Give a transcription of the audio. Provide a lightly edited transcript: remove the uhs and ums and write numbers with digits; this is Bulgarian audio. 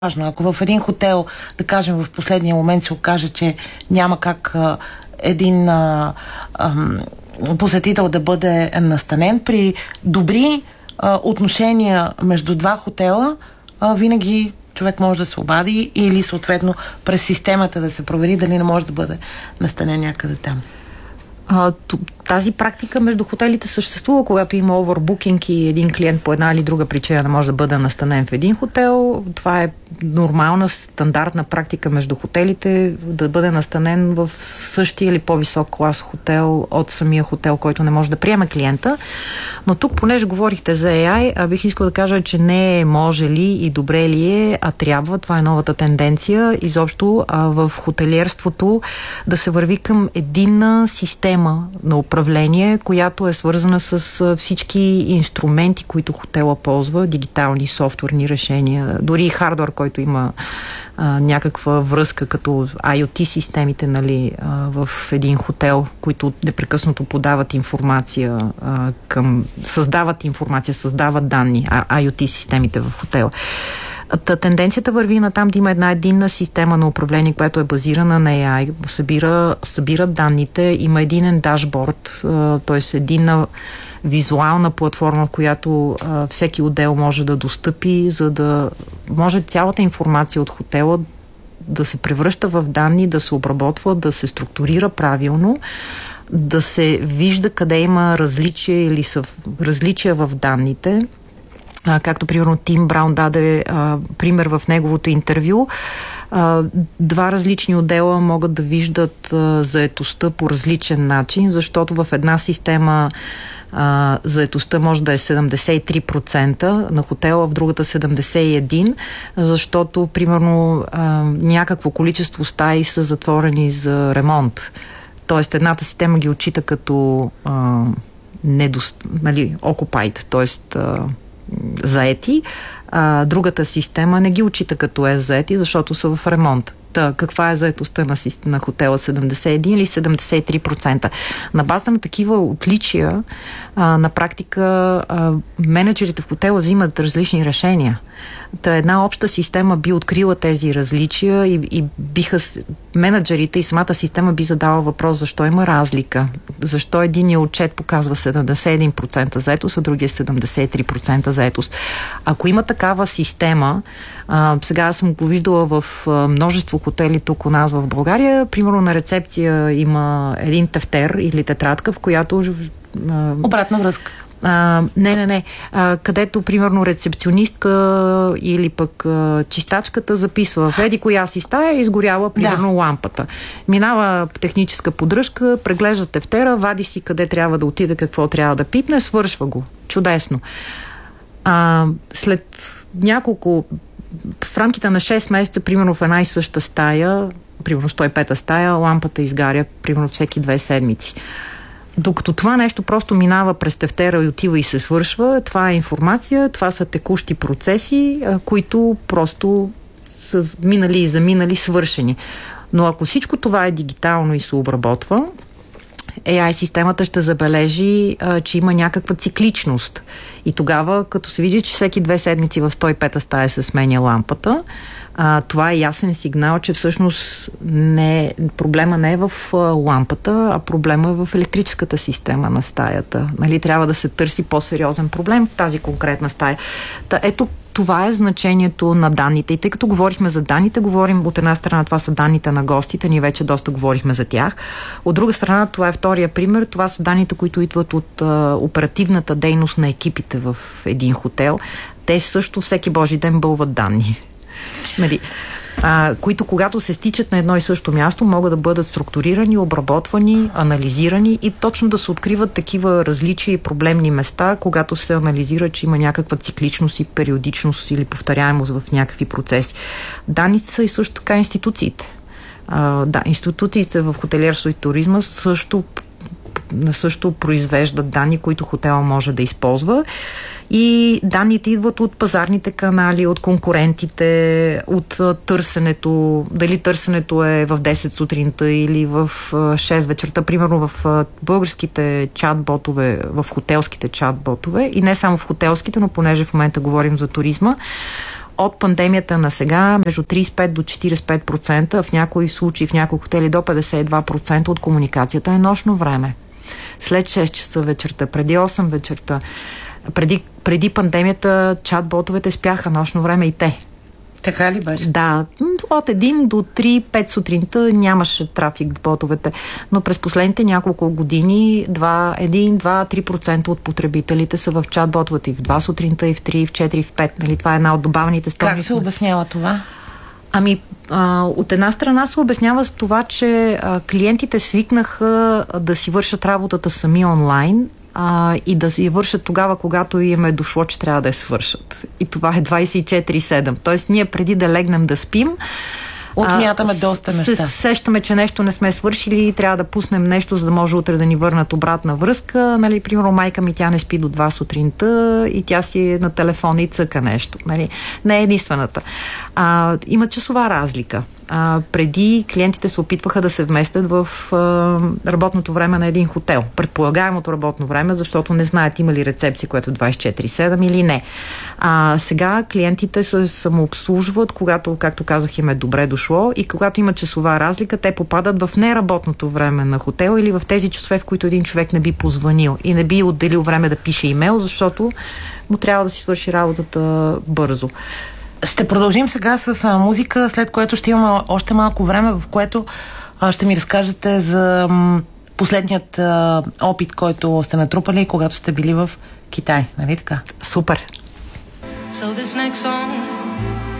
важно. Ако в един хотел, да кажем, в последния момент се окаже, че няма как един посетител да бъде настанен, при добри отношения между два хотела, винаги човек може да се обади или съответно през системата да се провери дали не може да бъде настанен някъде там. Тази практика между хотелите съществува, когато има овербукинг и един клиент по една или друга причина не може да бъде настанен в един хотел. Това е нормална, стандартна практика между хотелите да бъде настанен в същия или по-висок клас хотел от самия хотел, който не може да приеме клиента. Но тук, понеже говорихте за AI, бих искал да кажа, че не е може ли и добре ли е, а трябва. Това е новата тенденция. Изобщо в хотелиерството да се върви към единна система на управление, която е свързана с всички инструменти, които хотела ползва, дигитални софтуерни решения, дори и хардуер, който има някаква връзка, като IoT системите, нали, в един хотел, които непрекъснато подават информация създават данни, IoT системите в хотела. Тенденцията върви на там да има една единна система на управление, която е базирана на AI, събира данните, има единен дашборд, т.е. единна визуална платформа, в която всеки отдел може да достъпи, за да може цялата информация от хотела да се превръща в данни, да се обработва, да се структурира правилно, да се вижда къде има различия или са различия в данните. Както примерно Тим Браун даде пример в неговото интервю. Два различни отдела могат да виждат заетостта по различен начин, защото в една система заетостта може да е 73% на хотела, в другата 71%, защото примерно някакво количество стаи са затворени за ремонт. Тоест едната система ги отчита като occupied, т.е. заети, другата система не ги отчита като заети, защото са в ремонт. Каква е заетостта на хотела? 71 или 73%? На база на такива отличия, на практика менеджерите в хотела взимат различни решения. Една обща система би открила тези различия и менеджерите и самата система би задала въпрос защо има разлика. Защо единият отчет показва 71% заетост, а другия 73% заетост. Ако има такава система, сега съм го виждала в множество хотели тук у нас в България, примерно на рецепция има един тефтер или тетрадка, в която обратна връзка. Не. Където, примерно, рецепционистка или пък чистачката записва в еди коя си стая изгоряла, примерно, лампата. Минава техническа поддръжка, преглежда тефтера, вади си къде трябва да отиде, какво трябва да пипне, свършва го. Чудесно. След в рамките на 6 месеца, примерно в една и съща стая, примерно 105-та стая, лампата изгаря, примерно всеки 2 седмици. Докато това нещо просто минава през тефтера и отива и се свършва, това е информация, това са текущи процеси, които просто са минали и заминали, свършени. Но ако всичко това е дигитално и се обработва, AI системата ще забележи, че има някаква цикличност. И тогава, като се види, че всеки 2 седмици в 105-та стая се сменя лампата, това е ясен сигнал, че всъщност проблема не е в лампата, а проблема е в електрическата система на стаята. Нали, трябва да се търси по-сериозен проблем в тази конкретна стая. Ето, това е значението на данните. И тъй като говорихме за данните, говорим от една страна, това са данните на гостите, ние вече доста говорихме за тях. От друга страна, това е втория пример, това са данните, които идват от оперативната дейност на екипите в един хотел. Те също всеки божи ден бълват данни. Нали, които когато се стичат на едно и също място, могат да бъдат структурирани, обработвани, анализирани и точно да се откриват такива различия и проблемни места, когато се анализира, че има някаква цикличност и периодичност или повторяемост в някакви процеси. Данните са и също така институциите. Институциите в хотелиерство и туризма също произвеждат данни, които хотела може да използва. И данните идват от пазарните канали, от конкурентите, от търсенето. Дали търсенето е в 10 сутринта или в 6 вечерта. Примерно в българските чат-ботове, в хотелските чат-ботове и не само в хотелските, но понеже в момента говорим за туризма, от пандемията на сега между 35 до 45%, в някои случаи, в някои хотели до 52% от комуникацията е нощно време. След 6 часа вечерта, преди 8 вечерта, преди пандемията чат-ботовете спяха нощно време и те. Така ли беше? Да, от 1 до 3-5 сутринта нямаше трафик в ботовете, но през последните няколко години 1-2-3% от потребителите са в чат-ботовете и в 2 сутринта, и в 3, и в 4, и в 5. Нали? Това е една от добавените стойности. Как се обяснява това? От една страна се обяснява с това, че клиентите свикнаха да си вършат работата сами онлайн, и да си вършат тогава, когато им е дошло, че трябва да я свършат. И това е 24/7. Тоест, ние преди да легнем да спим, отмятаме доста неща. Се сещаме, че нещо не сме свършили и трябва да пуснем нещо, за да може утре да ни върнат обратна връзка. Нали, примерно, майка ми, тя не спи до 2 сутринта и тя си е на телефона и цъка нещо. Нали. Не е единствената. Има часова разлика. Преди клиентите се опитваха да се вместят в работното време на един хотел. Предполагаемото работно време, защото не знаят има ли рецепция, което 24/7 или не. Сега клиентите се самообслужват, когато, както казах, им е добре дошло, и когато има часова разлика, те попадат в неработното време на хотела или в тези часове, в които един човек не би позвонил и не би отделил време да пише имейл, защото му трябва да си свърши работата бързо. Ще продължим сега с музика, след което ще имаме още малко време, в което ще ми разкажете за последният опит, който сте натрупали, когато сте били в Китай. Нали така? Супер! So this next song